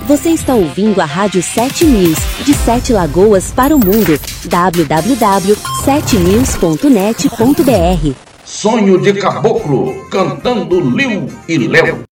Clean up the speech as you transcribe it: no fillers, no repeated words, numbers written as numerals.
Você está ouvindo a Rádio 7 News, de 7 Lagoas para o mundo. www.7news.net.br. Sonho de Caboclo, cantando Liu e Léo.